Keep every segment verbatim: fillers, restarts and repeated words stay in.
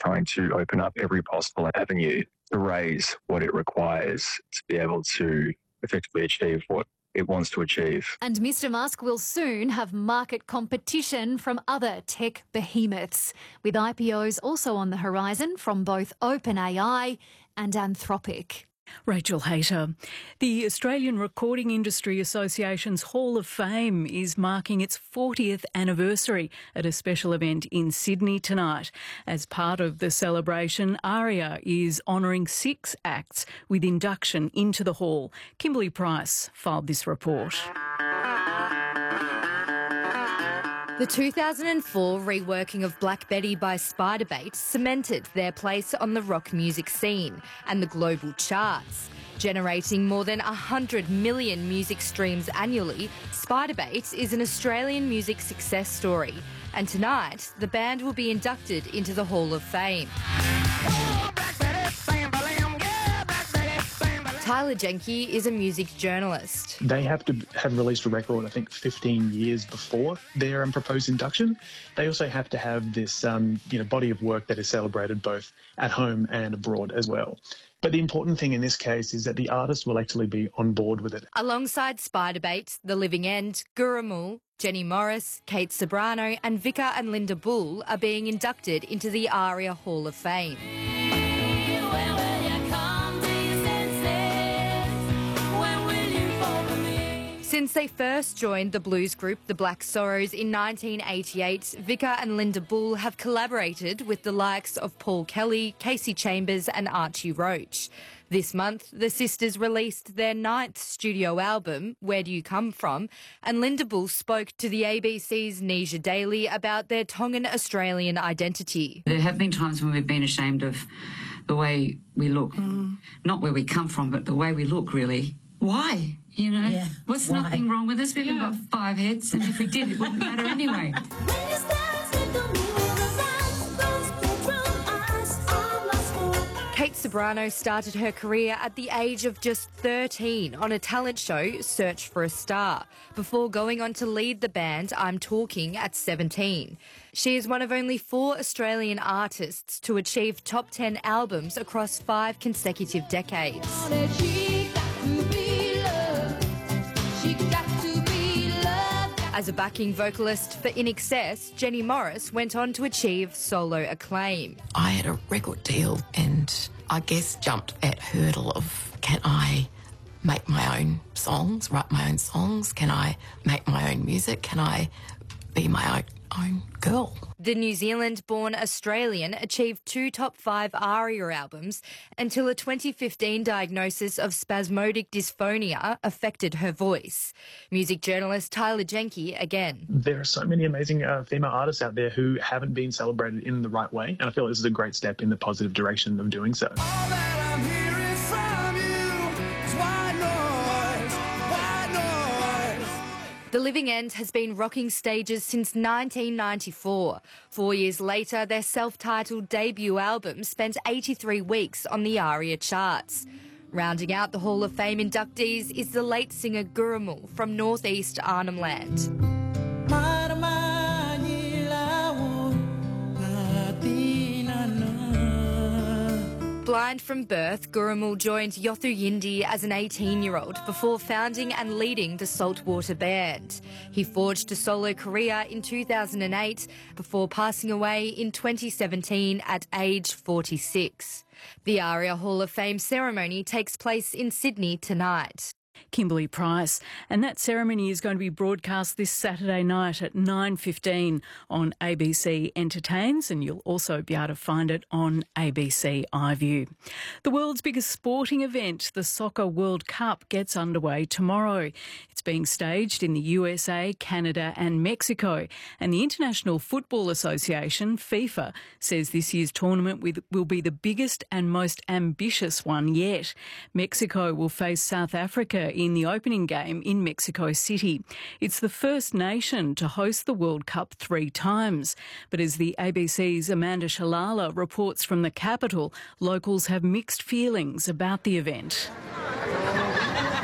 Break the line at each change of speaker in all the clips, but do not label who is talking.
trying to open up every possible avenue to raise what it requires to be able to effectively achieve what it wants to achieve.
And Mister Musk will soon have market competition from other tech behemoths, with I P Os also on the horizon from both OpenAI and Anthropic.
Rachel Hayter. The Australian Recording Industry Association's Hall of Fame is marking its fortieth anniversary at a special event in Sydney tonight. As part of the celebration, ARIA is honouring six acts with induction into the hall. Kimberly Price filed this report.
The two thousand four reworking of Black Betty by Spiderbait cemented their place on the rock music scene and the global charts. Generating more than one hundred million music streams annually, Spiderbait is an Australian music success story. And tonight, the band will be inducted into the Hall of Fame. Tyler Jenke is a music journalist.
They have to have released a record, I think, fifteen years before their um, proposed induction. They also have to have this um, you know, body of work that is celebrated both at home and abroad as well. But the important thing in this case is that the artist will actually be on board with it.
Alongside Spiderbait, The Living End, Gurrumul, Jenny Morris, Kate Ceberano and Vika and Linda Bull are being inducted into the ARIA Hall of Fame. Since they first joined the blues group The Black Sorrows in nineteen eighty-eight, Vika and Linda Bull have collaborated with the likes of Paul Kelly, Casey Chambers and Archie Roach. This month, the sisters released their ninth studio album, Where Do You Come From? And Linda Bull spoke to the A B C's Nisha Daly about their Tongan-Australian identity.
There have been times when we've been ashamed of the way we look. Mm. Not where we come from, but the way we look, really. Why? You know, yeah. What's Why? Nothing wrong with us? We haven't yeah. got five heads, and if we did, it wouldn't matter anyway.
Kate Ceberano started her career at the age of just thirteen on a talent show, Search for a Star, before going on to lead the band I'm Talking at seventeen. She is one of only four Australian artists to achieve top ten albums across five consecutive decades. As a backing vocalist for I N X S, Jenny Morris went on to achieve solo acclaim.
I had a record deal and I guess jumped that hurdle of, can I make my own songs, write my own songs? Can I make my own music? Can I be my own, own girl?
The New Zealand-born Australian achieved two top five ARIA albums until a twenty fifteen diagnosis of spasmodic dysphonia affected her voice. Music journalist Tyler Jenke again.
There are so many amazing uh, female artists out there who haven't been celebrated in the right way, and I feel this is a great step in the positive direction of doing so.
The Living End has been rocking stages since nineteen ninety-four. Four years later, their self-titled debut album spent eighty-three weeks on the ARIA charts. Rounding out the Hall of Fame inductees is the late singer Gurrumul from northeast Arnhem Land. Blind from birth, Gurrumul joined Yothu Yindi as an eighteen-year-old before founding and leading the Saltwater Band. He forged a solo career in two thousand eight before passing away in twenty seventeen at age forty-six. The ARIA Hall of Fame ceremony takes place in Sydney tonight.
Kimberly Price. And that ceremony is going to be broadcast this Saturday night at nine fifteen on A B C Entertains, and you'll also be able to find it on A B C iView. The world's biggest sporting event, the Soccer World Cup, gets underway tomorrow. It's being staged in the U S A, Canada and Mexico, and the International Football Association, FIFA, says this year's tournament will be the biggest and most ambitious one yet. Mexico will face South Africa in the opening game in Mexico City. It's the first nation to host the World Cup three times. But as the A B C's Amanda Shalala reports from the capital, locals have mixed feelings about the event.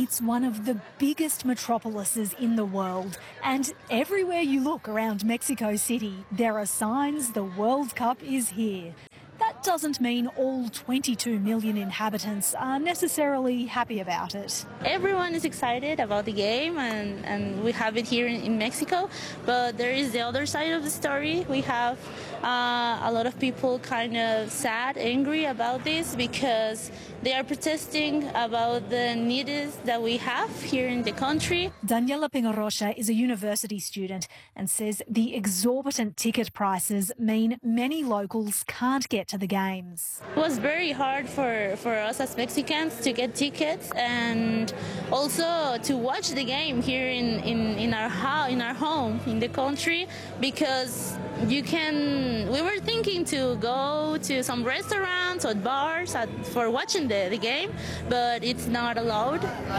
It's one of the biggest metropolises in the world, and everywhere you look around Mexico City, there are signs the World Cup is here. That doesn't mean all twenty-two million inhabitants are necessarily happy about it.
Everyone is excited about the game, and, and we have it here in, in Mexico, but there is the other side of the story. We have uh, a lot of people kind of sad, angry about this because they are protesting about the needs that we have here in the country.
Daniela Pinorocha is a university student and says the exorbitant ticket prices mean many locals can't get to the games.
It was very hard for, for us as Mexicans to get tickets and also to watch the game here in, in, in our house, in our home, in the country, because you can, we were thinking to go to some restaurants or bars at, for watching the, the game, but it's not allowed.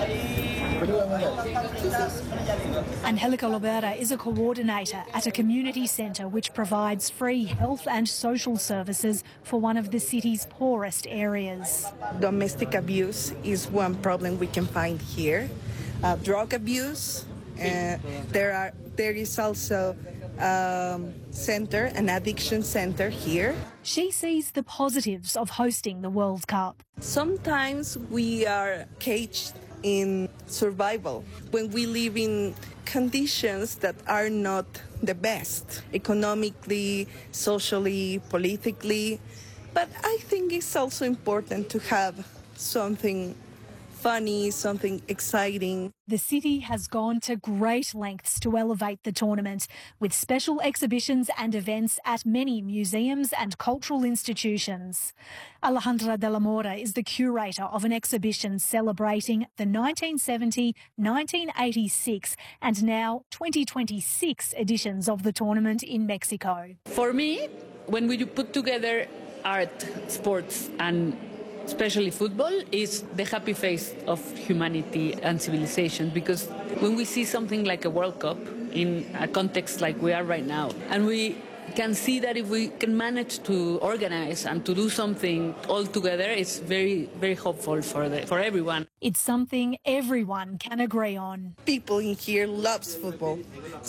Angelica Lobera is a coordinator at a community centre which provides free health and social services for one of the city's poorest areas.
Domestic abuse is one problem we can find here. Uh, drug abuse. Uh, there are. There is also um, center, an addiction center here.
She sees the positives of hosting the World Cup.
Sometimes we are caged in survival when we live in conditions that are not the best, economically, socially, politically. But I think it's also important to have something funny, something exciting.
The city has gone to great lengths to elevate the tournament, with special exhibitions and events at many museums and cultural institutions. Alejandra de la Mora is the curator of an exhibition celebrating the nineteen seventy, nineteen eighty-six and now twenty twenty-six editions of the tournament in Mexico.
For me, when we put together art, sports and especially football, is the happy face of humanity and civilization, because when we see something like a World Cup in a context like we are right now, and we can see that if we can manage to organize and to do something all together, it's very, very hopeful for the, for everyone.
It's something everyone can agree on.
People in here loves football,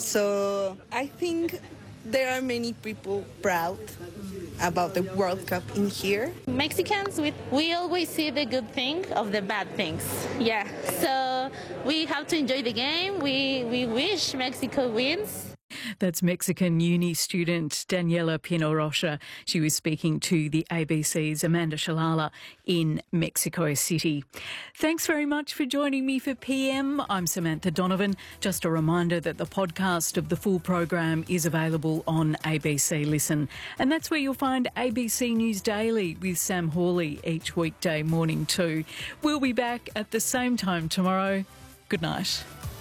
so I think there are many people proud about the World Cup in here.
Mexicans, we, we always see the good thing of the bad things. Yeah, so we have to enjoy the game. We, we wish Mexico wins.
That's Mexican uni student Daniela Pinorocha. She was speaking to the A B C's Amanda Shalala in Mexico City. Thanks very much for joining me for P M. I'm Samantha Donovan. Just a reminder that the podcast of the full program is available on A B C Listen. And that's where you'll find A B C News Daily with Sam Hawley each weekday morning too. We'll be back at the same time tomorrow. Good night.